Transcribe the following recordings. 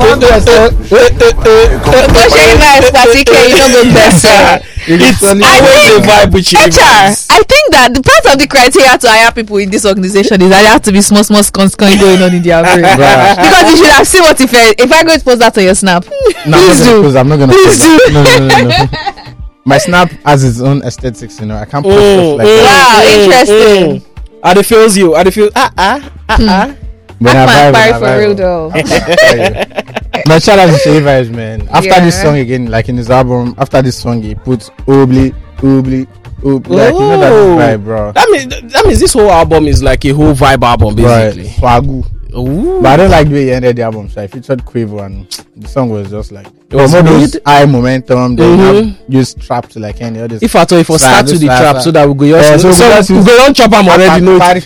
Vibes particularly, you don't go best. It's always a vibe with Shay Vibes. I think that the part of the criteria to hire people in this organization is that there have to be small scons going on in their brain. Because you should have seen what if I go to post that on your snap. No, please do. I'm not gonna Please do. No. My snap has its own aesthetics, I can't post stuff like that. Wow, interesting. Ade feels you. When I vibe for real though. No, shout out to Shay Vibes, man. After this song again, like in his album, after this song he puts Oobly. Like that vibe, bro. That means this whole album is like a whole vibe album, basically. Right. Swagu. Ooh. But I don't like the way he ended the album, so I featured Quavo and the song was just like was those high momentum. Then just trap to like any other. If I thought if I start to the trap, so that we go we go on chop am already.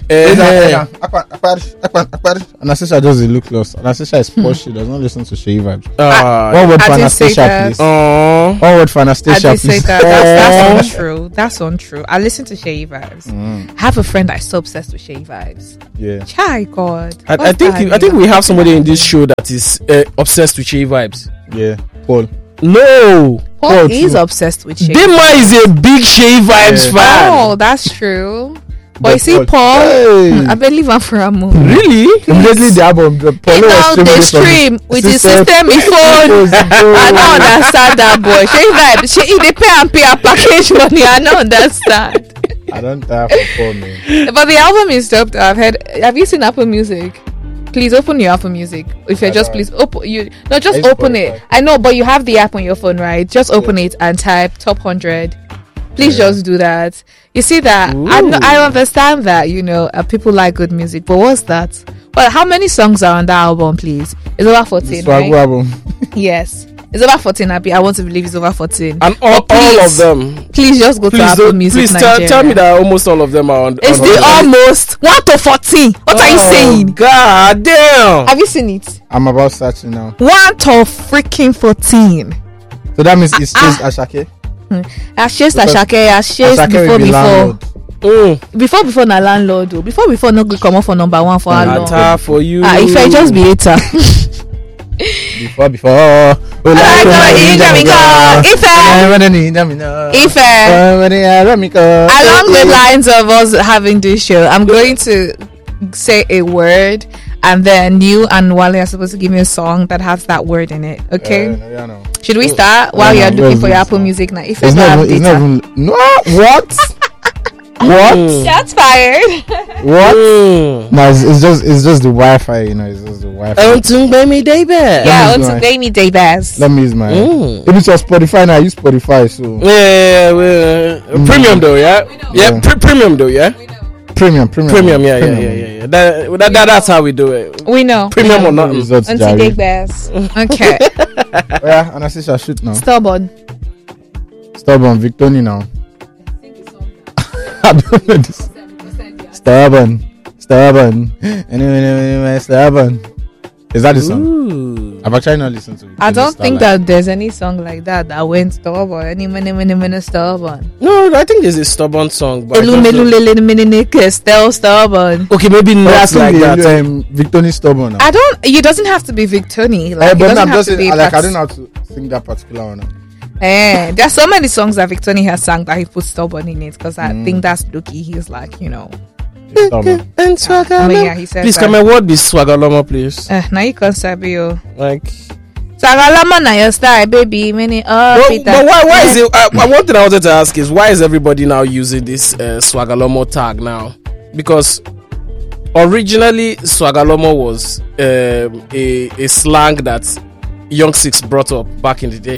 And Anastasia just look lost. Anastasia is posh. She does not listen to Shay Vibes. I One word for didn't say Anastasia, that. please. One word for I Anastasia, did say please. that. That's untrue. That's untrue. I listen to Shay Vibes. I have a friend that's so obsessed with Shay Vibes. Yeah. Chai God. I think we have somebody in this show that is obsessed with Shay Vibes. Yeah. Paul. No, Paul is obsessed with Shay. Dema is a big Shay Vibes fan. Oh, that's true. But you see, Paul- Paul, Hey. I believe him for a moment. Really? Immediately the album, Paul You know, they stream with his system before. I don't understand that boy. Shay Vibes, they pay and pay a package money. I don't understand. I don't have for Paul, man. But the album is dope. Have you seen Apple Music? Please open your Apple Music. If you're just please open open it. I know, but you have the app on your phone, right? Just open it and type top 100. Please just do that. You see that? I understand that people like good music, but what's that? Well, how many songs are on that album? Please, it's over 14. Swagu Right? album. Yes, it's over 14. I want to believe it's over 14. And all of them. Please just go to Apple Music. Please Nigeria. tell me that almost all of them are on. It's the almost 1 to 14. What are you saying? God damn! Have you seen it? I'm about searching now. 1 to freaking 14. So that means it's just Ashake. As chased Ashake, as chased Ashake will be landlord. before na landlord o. Before no go come up for number 1 for how long? Matter for you. If I just be hater. Before. Along the lines of us having this show, I'm going to say a word, and then you and Wale are supposed to give me a song that has that word in it. Okay? Should we start while you're looking for your Apple Music now? If It's not even. No, what? What? Shots fired. What? No, it's just the Wi-Fi. It's just the Wi-Fi. Baby Davis. Yeah, use on mine. to me Davis. Let me use mine. If it's on Spotify now, I use Spotify. So Premium though, yeah. Premium though, yeah. Premium. Yeah. That's how we do it. We know. Premium or not. Results, On to Jerry. Davis. Okay. Yeah, and I say I shoot now. Stubborn. Stubborn, Victoni now. I don't know this. Stubborn. Anyway, stubborn. Is that the song? Ooh. I've actually not listened to it. I don't think that there's any song like that went stubborn. Any minute stubborn. No, I think there's a stubborn song. But I don't know. Still stubborn. Okay, maybe not like that. Victoni stubborn now. It doesn't have to be Victoni. Like, it but doesn't I'm have just to be saying, like, I don't know how to sing that particular one. there are so many songs that Victoni has sung that he put stubborn in it, because I think that's Loki. He's like, Stubborn. And Swagalomo. yeah, he said Please, that. can my word be Swagalomo, please? Now you can't sabi yo. Like. Sagalama na your style, baby. Many But why is it? One thing I wanted to ask is, why is everybody now using this Swagalomo tag now? Because originally Swagalomo was a slang that Young Six brought up back in the day.